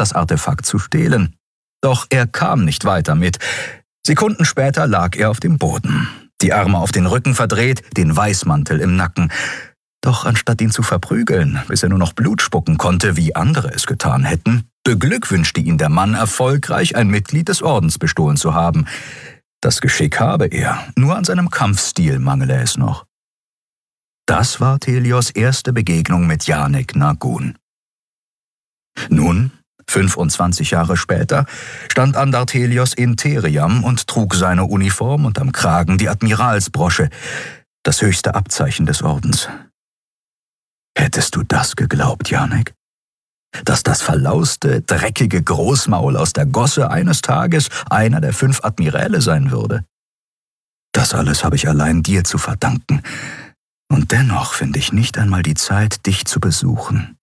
das Artefakt zu stehlen. Doch er kam nicht weiter mit. Sekunden später lag er auf dem Boden, die Arme auf den Rücken verdreht, den Weißmantel im Nacken. Doch anstatt ihn zu verprügeln, bis er nur noch Blut spucken konnte, wie andere es getan hätten, beglückwünschte ihn der Mann erfolgreich, ein Mitglied des Ordens bestohlen zu haben. Das Geschick habe er, nur an seinem Kampfstil mangele es noch. Das war Thelios erste Begegnung mit Janek Nargun. Nun, 25 Jahre später, stand Andartelios in Theriam und trug seine Uniform und am Kragen die Admiralsbrosche, das höchste Abzeichen des Ordens. Hättest du das geglaubt, Janek? Dass das verlauste, dreckige Großmaul aus der Gosse eines Tages einer der 5 Admiräle sein würde? Das alles habe ich allein dir zu verdanken. Und dennoch finde ich nicht einmal die Zeit, dich zu besuchen.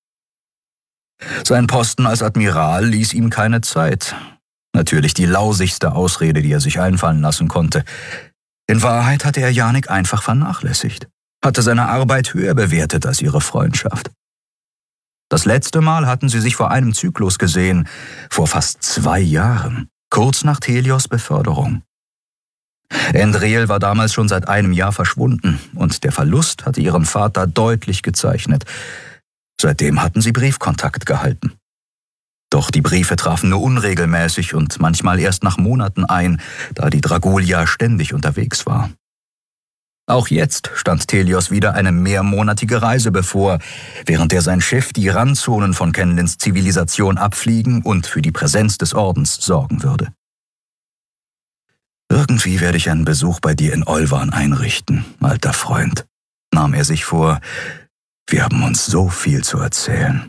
Sein Posten als Admiral ließ ihm keine Zeit. Natürlich die lausigste Ausrede, die er sich einfallen lassen konnte. In Wahrheit hatte er Janek einfach vernachlässigt, hatte seine Arbeit höher bewertet als ihre Freundschaft. Das letzte Mal hatten sie sich vor einem Zyklus gesehen, vor fast 2 Jahren, kurz nach Thelios Beförderung. Endrel war damals schon seit einem Jahr verschwunden und der Verlust hatte ihren Vater deutlich gezeichnet. Seitdem hatten sie Briefkontakt gehalten. Doch die Briefe trafen nur unregelmäßig und manchmal erst nach Monaten ein, da die Dragulia ständig unterwegs war. Auch jetzt stand Thelios wieder eine mehrmonatige Reise bevor, während er sein Schiff die Randzonen von Kenlins Zivilisation abfliegen und für die Präsenz des Ordens sorgen würde. Irgendwie werde ich einen Besuch bei dir in Olvan einrichten, alter Freund, nahm er sich vor. Wir haben uns so viel zu erzählen.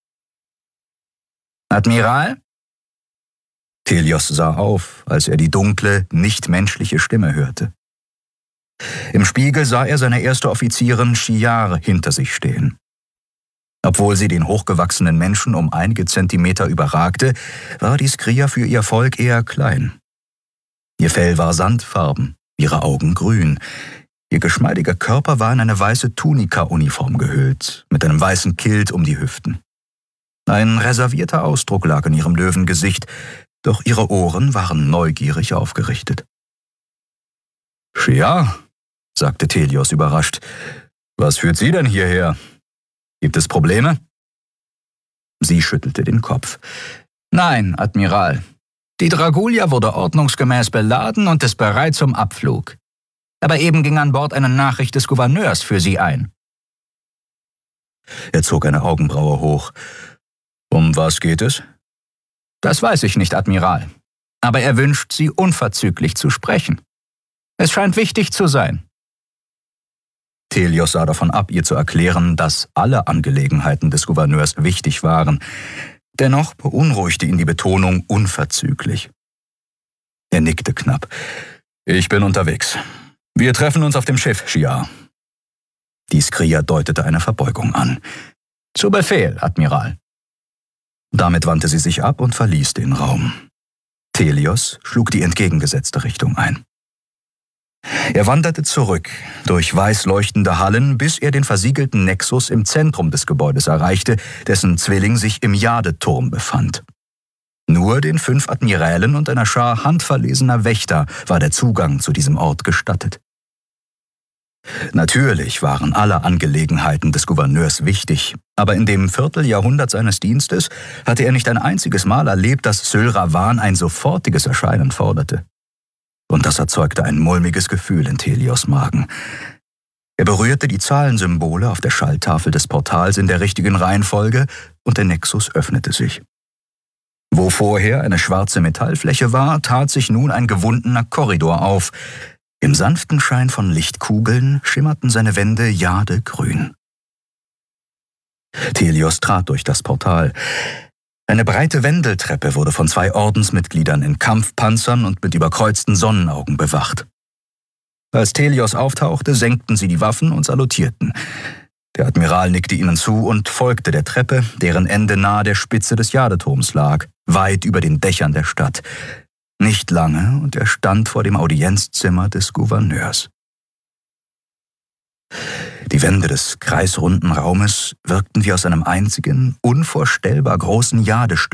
Admiral? Thelios sah auf, als er die dunkle, nichtmenschliche Stimme hörte. Im Spiegel sah er seine erste Offizierin Shiar hinter sich stehen. Obwohl sie den hochgewachsenen Menschen um einige Zentimeter überragte, war die Skria für ihr Volk eher klein. Ihr Fell war sandfarben, ihre Augen grün. Ihr geschmeidiger Körper war in eine weiße Tunika-Uniform gehüllt, mit einem weißen Kilt um die Hüften. Ein reservierter Ausdruck lag in ihrem Löwengesicht, doch ihre Ohren waren neugierig aufgerichtet. »Shiar«, sagte Thelios überrascht, »was führt Sie denn hierher? Gibt es Probleme?« Sie schüttelte den Kopf. »Nein, Admiral. Die Dragulia wurde ordnungsgemäß beladen und ist bereit zum Abflug. Aber eben ging an Bord eine Nachricht des Gouverneurs für Sie ein.« Er zog eine Augenbraue hoch. »Um was geht es?« »Das weiß ich nicht, Admiral. Aber er wünscht, Sie unverzüglich zu sprechen. Es scheint wichtig zu sein.« Thelios sah davon ab, ihr zu erklären, dass alle Angelegenheiten des Gouverneurs wichtig waren. Dennoch beunruhigte ihn die Betonung unverzüglich. Er nickte knapp. »Ich bin unterwegs. Wir treffen uns auf dem Schiff, Shiar.« Die Skria deutete eine Verbeugung an. »Zu Befehl, Admiral.« Damit wandte sie sich ab und verließ den Raum. Thelios schlug die entgegengesetzte Richtung ein. Er wanderte zurück, durch weiß leuchtende Hallen, bis er den versiegelten Nexus im Zentrum des Gebäudes erreichte, dessen Zwilling sich im Jadeturm befand. Nur den 5 Admirälen und einer Schar handverlesener Wächter war der Zugang zu diesem Ort gestattet. Natürlich waren alle Angelegenheiten des Gouverneurs wichtig, aber in dem Vierteljahrhundert seines Dienstes hatte er nicht ein einziges Mal erlebt, dass Syl Ravan ein sofortiges Erscheinen forderte. Und das erzeugte ein mulmiges Gefühl in Thelios Magen. Er berührte die Zahlensymbole auf der Schalltafel des Portals in der richtigen Reihenfolge und der Nexus öffnete sich. Wo vorher eine schwarze Metallfläche war, tat sich nun ein gewundener Korridor auf. Im sanften Schein von Lichtkugeln schimmerten seine Wände jadegrün. Thelios trat durch das Portal. Eine breite Wendeltreppe wurde von 2 Ordensmitgliedern in Kampfpanzern und mit überkreuzten Sonnenaugen bewacht. Als Thelios auftauchte, senkten sie die Waffen und salutierten. Der Admiral nickte ihnen zu und folgte der Treppe, deren Ende nahe der Spitze des Jadeturms lag, weit über den Dächern der Stadt. Nicht lange, und er stand vor dem Audienzzimmer des Gouverneurs. Die Wände des kreisrunden Raumes wirkten wie aus einem einzigen, unvorstellbar großen Jadestück